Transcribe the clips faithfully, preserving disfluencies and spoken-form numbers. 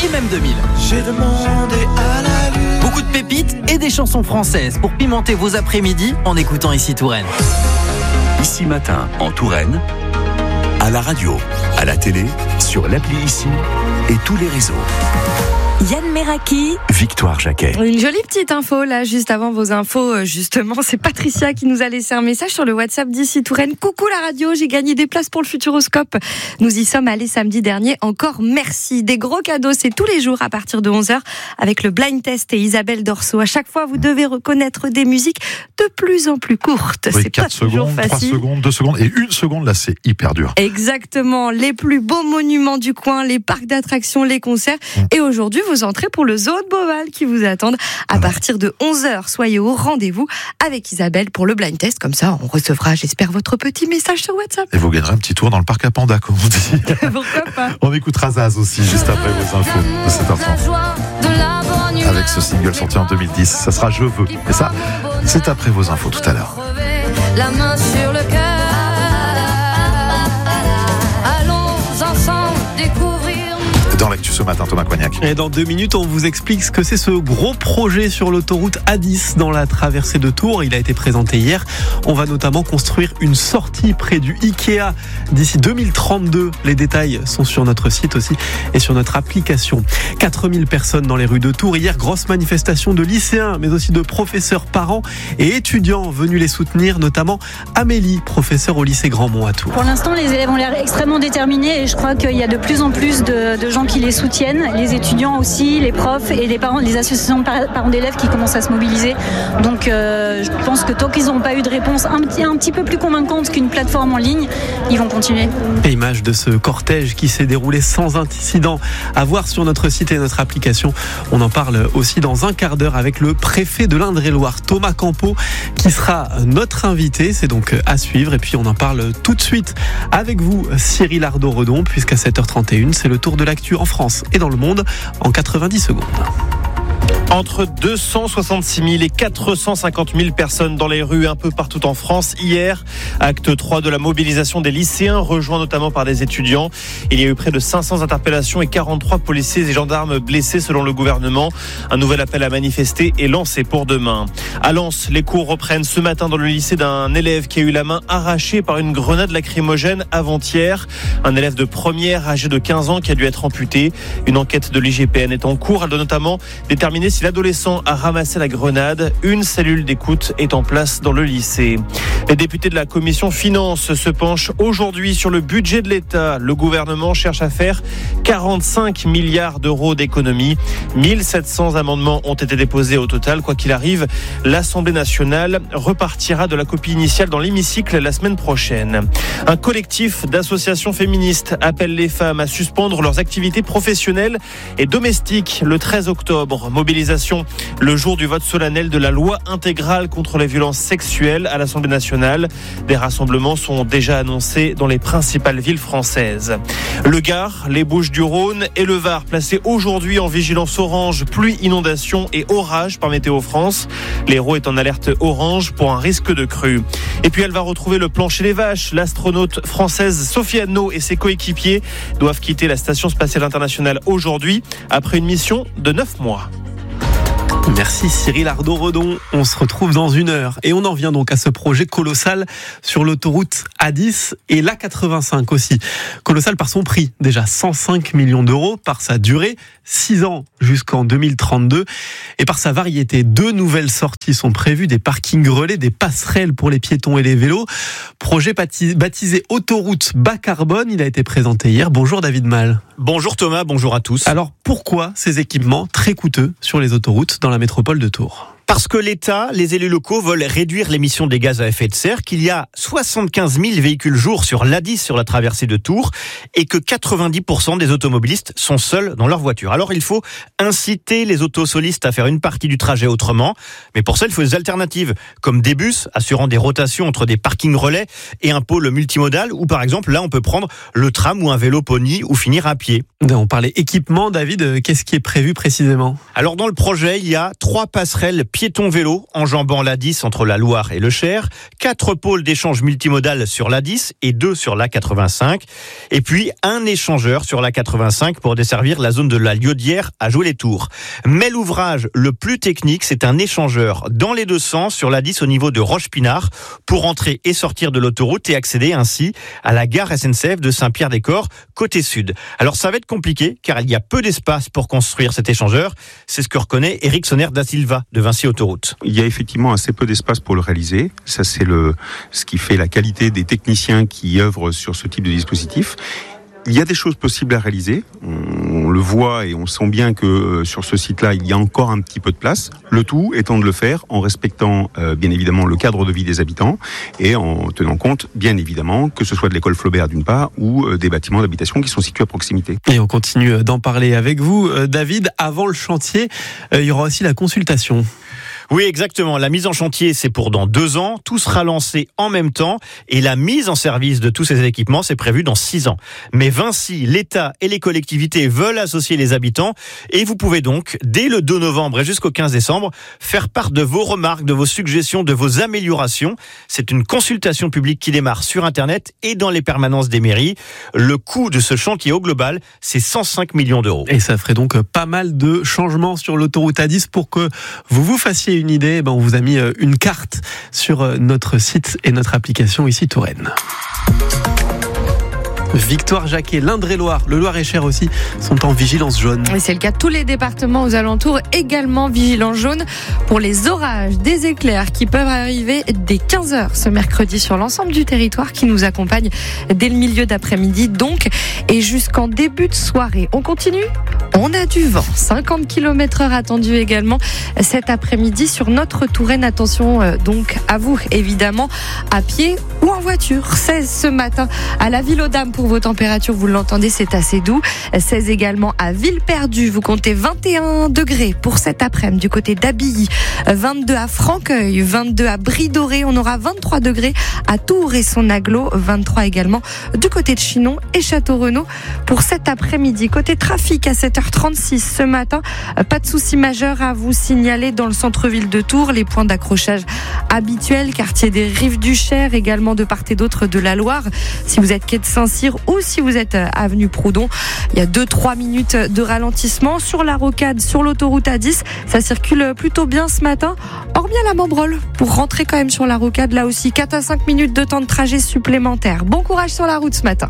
et même deux mille. J'ai demandé à la lune. Beaucoup de pépites et des chansons françaises pour pimenter vos après-midi en écoutant Ici Touraine. Ici Matin en Touraine, à la radio, à la télé, sur l'appli Ici et tous les réseaux. Yann Meraki, Victoire Jacquet. Une jolie petite info là, juste avant vos infos, justement, c'est Patricia qui nous a laissé un message sur le WhatsApp d'Ici Touraine. Coucou la radio, j'ai gagné des places pour le Futuroscope. Nous y sommes allés samedi dernier, encore merci. Des gros cadeaux, c'est tous les jours à partir de onze heures avec le blind test et Isabelle Dorso. À chaque fois, vous devez reconnaître des musiques de plus en plus courtes. Oui, c'est quatre pas toujours secondes, facile. trois secondes, deux secondes et une seconde, là c'est hyper dur. Exactement, les plus beaux monuments du coin, les parcs d'attractions, les concerts. Mmh. Et aujourd'hui, vous entrez pour le zoo de Beauval qui vous attendent à partir de onze heures. Soyez au rendez-vous avec Isabelle pour le blind test. Comme ça, on recevra, j'espère, votre petit message sur WhatsApp. Et vous gagnerez un petit tour dans le parc à Panda, comme on dit. Pourquoi pas. On écoutera Zaz aussi, juste après vos infos de sept heures trente. Avec ce single sorti en deux mille dix. Ça sera Je veux. Et ça, c'est après vos infos tout à l'heure. La main sur le cœur. Allons ensemble découvrir. Dans l'actu ce matin, Thomas Coignac. Et dans deux minutes, on vous explique ce que c'est ce gros projet sur l'autoroute A dix dans la traversée de Tours. Il a été présenté hier. On va notamment construire une sortie près du Ikea d'ici deux mille trente-deux. Les détails sont sur notre site aussi et sur notre application. quatre mille personnes dans les rues de Tours. Hier, grosse manifestation de lycéens, mais aussi de professeurs, parents et étudiants venus les soutenir, notamment Amélie, professeure au lycée Grandmont à Tours. Pour l'instant, les élèves ont l'air extrêmement déterminés et je crois qu'il y a de plus en plus de, de gens qui les soutiennent, les étudiants aussi, les profs et les parents, les associations de parents d'élèves qui commencent à se mobiliser. Donc euh, je pense que tant qu'ils n'auront pas eu de réponse un petit, un petit peu plus convaincante qu'une plateforme en ligne, ils vont continuer. Et image de ce cortège qui s'est déroulé sans incident à voir sur notre site et notre application. On en parle aussi dans un quart d'heure avec le préfet de l'Indre-et-Loire, Thomas Campeau, qui sera notre invité. C'est donc à suivre et puis on en parle tout de suite avec vous, Cyril Ardo-Redon, puisqu'à sept heures trente et une, c'est le tour de l'actu en France et dans le monde en quatre-vingt-dix secondes. Entre deux cent soixante-six mille et quatre cent cinquante mille personnes dans les rues un peu partout en France hier. Acte trois de la mobilisation des lycéens, rejoint notamment par des étudiants. Il y a eu près de cinq cents interpellations et quarante-trois policiers et gendarmes blessés selon le gouvernement. Un nouvel appel à manifester est lancé pour demain. À Lens, les cours reprennent ce matin dans le lycée d'un élève qui a eu la main arrachée par une grenade lacrymogène avant-hier. Un élève de première âgé de quinze ans qui a dû être amputé. Une enquête de l'I G P N est en cours. Elle doit notamment déterminer si l'adolescent a ramassé la grenade. Une cellule d'écoute est en place dans le lycée. Les députés de la commission finances se penchent aujourd'hui sur le budget de l'État. Le gouvernement cherche à faire quarante-cinq milliards d'euros d'économies. mille sept cents amendements ont été déposés au total. Quoi qu'il arrive, l'Assemblée nationale repartira de la copie initiale dans l'hémicycle la semaine prochaine. Un collectif d'associations féministes appelle les femmes à suspendre leurs activités professionnelles et domestiques le treize octobre. Mobilisation le jour du vote solennel de la loi intégrale contre les violences sexuelles à l'Assemblée nationale. Des rassemblements sont déjà annoncés dans les principales villes françaises. Le Gard, les Bouches-du-Rhône et le Var placés aujourd'hui en vigilance orange, pluie, inondation et orage par Météo France. L'Hérault est en alerte orange pour un risque de crue. Et puis elle va retrouver le plancher des vaches. L'astronaute française Sophie Anneau et ses coéquipiers doivent quitter la Station spatiale internationale aujourd'hui après une mission de neuf mois. Merci Cyril Ardo-Redon. On se retrouve dans une heure et on en vient donc à ce projet colossal sur l'autoroute A dix et l'A quatre-vingt-cinq aussi. Colossal par son prix, déjà cent cinq millions d'euros, par sa durée, six ans jusqu'en deux mille trente-deux, et par sa variété. Deux nouvelles sorties sont prévues, des parkings relais, des passerelles pour les piétons et les vélos. Projet baptisé autoroute bas carbone, il a été présenté hier. Bonjour David Mal. Bonjour Thomas, bonjour à tous. Alors pourquoi ces équipements très coûteux sur les autoroutes dans la métropole de Tours ? Parce que l'État, les élus locaux veulent réduire l'émission des gaz à effet de serre, qu'il y a soixante-quinze mille véhicules jour sur l'A dix sur la traversée de Tours et que quatre-vingt-dix pour cent des automobilistes sont seuls dans leur voiture. Alors il faut inciter les autosolistes à faire une partie du trajet autrement, mais pour ça il faut des alternatives, comme des bus assurant des rotations entre des parkings relais et un pôle multimodal, ou par exemple là on peut prendre le tram ou un vélo pony ou finir à pied. On parlait équipement, David, qu'est-ce qui est prévu précisément ? Alors dans le projet il y a trois passerelles piétonnes piéton-vélo enjambant l'A dix entre la Loire et le Cher, quatre pôles d'échange multimodal sur l'A dix et deux sur l'A quatre-vingt-cinq, et puis un échangeur sur l'A quatre-vingt-cinq pour desservir la zone de la Liaudière à Jouer-les-Tours. Mais l'ouvrage le plus technique, c'est un échangeur dans les deux sens sur l'A dix au niveau de Roche-Pinard pour entrer et sortir de l'autoroute et accéder ainsi à la gare S N C F de Saint-Pierre-des-Corps, côté sud. Alors ça va être compliqué car il y a peu d'espace pour construire cet échangeur. C'est ce que reconnaît Éric Sonner da Silva de Vinci Autoroute. Il y a effectivement assez peu d'espace pour le réaliser. Ça, c'est le, ce qui fait la qualité des techniciens qui œuvrent sur ce type de dispositif. Il y a des choses possibles à réaliser. On le voit et on sent bien que euh, sur ce site-là, il y a encore un petit peu de place. Le tout étant de le faire en respectant euh, bien évidemment le cadre de vie des habitants et en tenant compte bien évidemment que ce soit de l'école Flaubert d'une part ou euh, des bâtiments d'habitation qui sont situés à proximité. Et on continue d'en parler avec vous, euh, David. Avant le chantier, euh, il y aura aussi la consultation. Oui, exactement. La mise en chantier, c'est pour dans deux ans. Tout sera lancé en même temps. Et la mise en service de tous ces équipements, c'est prévu dans six ans. Mais Vinci, l'État et les collectivités veulent associer les habitants. Et vous pouvez donc, dès le deux novembre et jusqu'au quinze décembre, faire part de vos remarques, de vos suggestions, de vos améliorations. C'est une consultation publique qui démarre sur Internet et dans les permanences des mairies. Le coût de ce chantier au global, c'est cent cinq millions d'euros. Et ça ferait donc pas mal de changements sur l'autoroute A dix pour que vous vous fassiez une idée. Ben on vous a mis une carte sur notre site et notre application ici Touraine. Victoire Jacquet, l'Indre-et-Loire, le Loir-et-Cher aussi sont en vigilance jaune. Et c'est le cas de tous les départements aux alentours, également vigilance jaune pour les orages, des éclairs qui peuvent arriver dès quinze heures ce mercredi sur l'ensemble du territoire qui nous accompagne dès le milieu d'après-midi donc et jusqu'en début de soirée. On continue ? On a du vent, cinquante kilomètres heure attendu également cet après-midi sur notre Touraine. Attention euh, donc à vous évidemment à pied ou en voiture. seize ce matin à la Ville aux Dames pour vos températures, vous l'entendez, c'est assez doux. seize également à Villeperdue, vous comptez vingt et un degrés pour cet après-midi du côté d'Abilly, vingt-deux à Franqueuil, vingt-deux à Brie-Dorée, on aura vingt-trois degrés à Tours et son agglo, vingt-trois également du côté de Chinon et Château-Renaud pour cet après-midi. Côté trafic à sept heures trente-six ce matin, pas de soucis majeurs à vous signaler dans le centre-ville de Tours, les points d'accrochage habituels, quartier des Rives du Cher, également de part et d'autre de la Loire. Si vous êtes quai de Saint-Cyr ou si vous êtes avenue Proudhon, il y a deux trois minutes de ralentissement. Sur la rocade, sur l'autoroute A dix, ça circule plutôt bien ce matin, hormis à la Membrolle. Pour rentrer quand même sur la rocade, là aussi, quatre à cinq minutes de temps de trajet supplémentaire. Bon courage sur la route ce matin.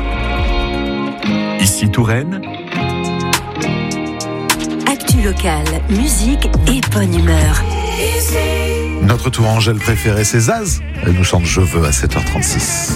Ici Touraine. Actu locale, musique et bonne humeur. Notre tourangelle préférée, c'est Zaz. Elle nous chante Je veux à sept heures trente-six.